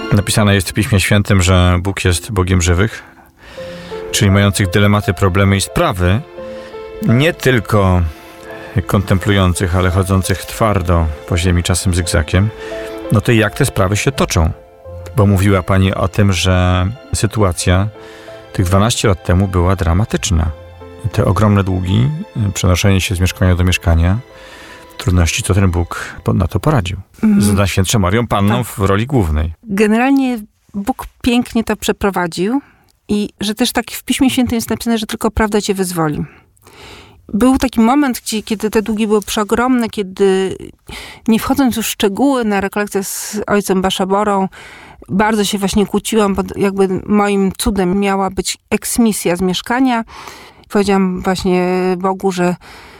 Napisane jest w Piśmie Świętym, że Bóg jest Bogiem żywych, czyli mających dylematy, problemy i sprawy, nie tylko kontemplujących, ale chodzących twardo po ziemi, czasem zygzakiem. No to jak te sprawy się toczą? Bo mówiła pani o tym, że sytuacja tych 12 lat temu była dramatyczna. Te ogromne długi, przenoszenie się z mieszkania do mieszkania, trudności, to ten Bóg na to poradził. Z Najświętszą Marią Panną w roli głównej. Generalnie Bóg pięknie to przeprowadził i że też tak w Piśmie Świętym jest napisane, że tylko prawda cię wyzwoli. Był taki moment, kiedy te długi były przeogromne, kiedy nie wchodząc już w szczegóły na rekolekcję z ojcem Baszaborą, bardzo się właśnie kłóciłam, bo jakby moim cudem miała być eksmisja z mieszkania. Powiedziałam właśnie Bogu, że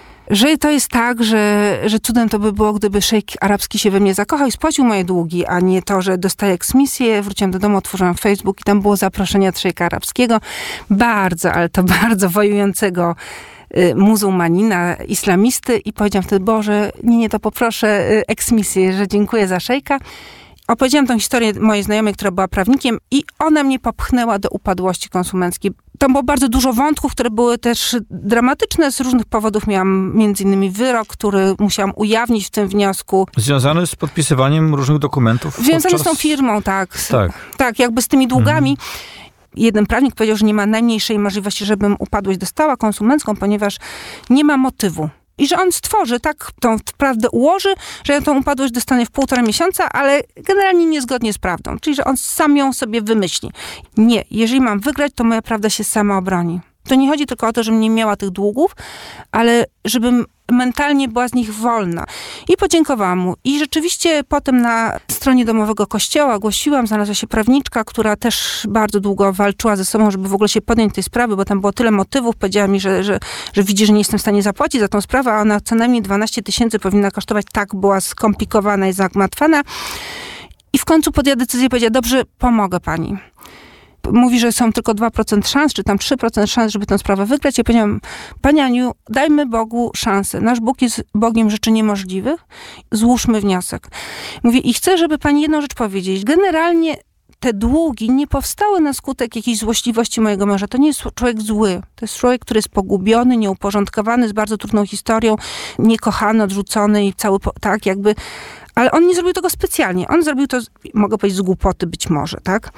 to jest tak, że cudem to by było, gdyby szejk arabski się we mnie zakochał i spłacił moje długi, a nie to, że dostaję eksmisję. Wróciłam do domu, otworzyłam Facebook i tam było zaproszenie od szejka arabskiego. Bardzo, ale to bardzo wojującego muzułmanina, islamisty i powiedziałam wtedy, Boże, nie, to poproszę eksmisję, że dziękuję za szejka. Opowiedziałam tą historię mojej znajomej, która była prawnikiem i ona mnie popchnęła do upadłości konsumenckiej. Tam było bardzo dużo wątków, które były też dramatyczne. Z różnych powodów miałam między innymi wyrok, który musiałam ujawnić w tym wniosku. Związany z podpisywaniem różnych dokumentów? Związany z tą firmą, tak. Tak, jakby z tymi długami. Jeden prawnik powiedział, że nie ma najmniejszej możliwości, żebym upadłość dostała konsumencką, ponieważ nie ma motywu. I że on stworzy, tak tą prawdę ułoży, że ja tą upadłość dostanę w 1,5 miesiąca, ale generalnie niezgodnie z prawdą. Czyli, że on sam ją sobie wymyśli. Nie, jeżeli mam wygrać, to moja prawda się sama obroni. To nie chodzi tylko o to, żebym nie miała tych długów, ale żebym mentalnie była z nich wolna. I podziękowałam mu. I rzeczywiście potem na stronie domowego kościoła głosiłam, znalazła się prawniczka, która też bardzo długo walczyła ze sobą, żeby w ogóle się podjąć tej sprawy, bo tam było tyle motywów. Powiedziała mi, że widzi, że nie jestem w stanie zapłacić za tą sprawę, a ona co najmniej 12 000 powinna kosztować. Tak była skomplikowana i zagmatwana. I w końcu podjęła decyzję i powiedziała, dobrze, pomogę pani. Mówi, że są tylko 2% szans, czy tam 3% szans, żeby tę sprawę wygrać. Ja powiedziałam, Pani Aniu, dajmy Bogu szansę. Nasz Bóg jest Bogiem rzeczy niemożliwych. Złóżmy wniosek. Mówię, i chcę, żeby Pani jedną rzecz powiedzieć. Generalnie te długi nie powstały na skutek jakiejś złośliwości mojego męża. To nie jest człowiek zły. To jest człowiek, który jest pogubiony, nieuporządkowany, z bardzo trudną historią, niekochany, odrzucony i cały, tak jakby... Ale on nie zrobił tego specjalnie. On zrobił to, mogę powiedzieć, z głupoty być może, tak?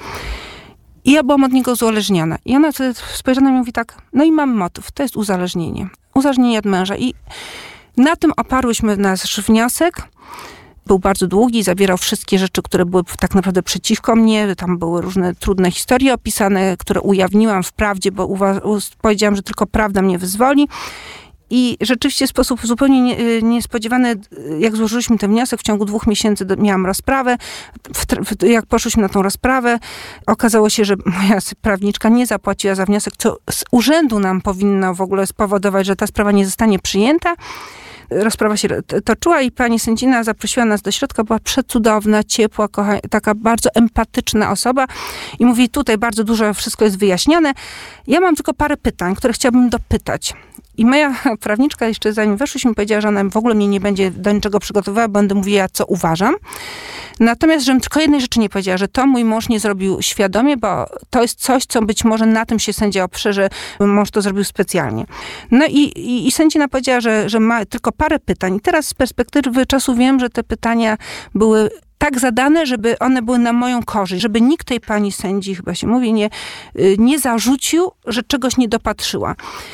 I ja byłam od niego uzależniona. I ona wtedy spojrzała na mnie i mówi tak, no i mam motyw, to jest uzależnienie. Uzależnienie od męża. I na tym oparłyśmy nasz wniosek. Był bardzo długi, zawierał wszystkie rzeczy, które były tak naprawdę przeciwko mnie. Tam były różne trudne historie opisane, które ujawniłam w prawdzie, bo powiedziałam, że tylko prawda mnie wyzwoli. I rzeczywiście w sposób zupełnie niespodziewany, jak złożyliśmy ten wniosek, w ciągu 2 miesięcy miałam rozprawę. Jak poszliśmy na tą rozprawę, okazało się, że moja prawniczka nie zapłaciła za wniosek, co z urzędu nam powinno w ogóle spowodować, że ta sprawa nie zostanie przyjęta. Rozprawa się toczyła i pani sędzina zaprosiła nas do środka, była przecudowna, ciepła, taka bardzo empatyczna osoba i mówi, tutaj bardzo dużo, wszystko jest wyjaśnione. Ja mam tylko parę pytań, które chciałabym dopytać. I moja prawniczka jeszcze zanim weszłyśmy powiedziała, że ona w ogóle mnie nie będzie do niczego przygotowywała, będę mówiła, co uważam. Natomiast, żebym tylko jednej rzeczy nie powiedziała, że to mój mąż nie zrobił świadomie, bo to jest coś, co być może na tym się sędzia oprze, że mąż to zrobił specjalnie. No i sędzina powiedziała, że ma tylko parę pytań. I teraz z perspektywy czasu wiem, że te pytania były tak zadane, żeby one były na moją korzyść, żeby nikt tej pani sędzi, chyba się mówi, nie zarzucił, że czegoś nie dopatrzyła.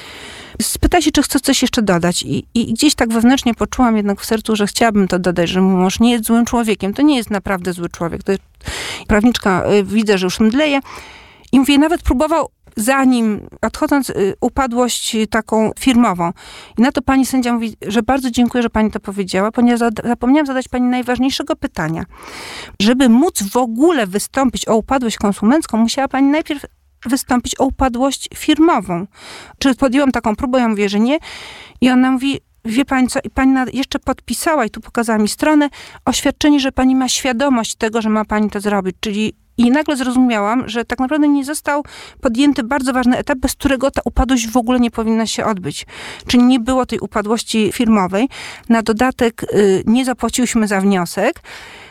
Spyta się, czy chce coś jeszcze dodać. I gdzieś tak wewnętrznie poczułam jednak w sercu, że chciałabym to dodać, że mój mąż nie jest złym człowiekiem. To nie jest naprawdę zły człowiek. To jest... Prawniczka, widzę, że już mdleje. I mówię, nawet próbował, zanim odchodząc, upadłość taką firmową. I na to pani sędzia mówi, że bardzo dziękuję, że pani to powiedziała, ponieważ zapomniałam zadać pani najważniejszego pytania. Żeby móc w ogóle wystąpić o upadłość konsumencką, musiała pani najpierw wystąpić o upadłość firmową. Czy podjęłam taką próbę? Ja mówię, że nie. I ona mówi, wie pani co? I pani jeszcze podpisała, i tu pokazała mi stronę, oświadczenie, że pani ma świadomość tego, że ma pani to zrobić. Czyli i nagle zrozumiałam, że tak naprawdę nie został podjęty bardzo ważny etap, bez którego ta upadłość w ogóle nie powinna się odbyć. Czyli nie było tej upadłości firmowej. Na dodatek nie zapłaciłyśmy za wniosek.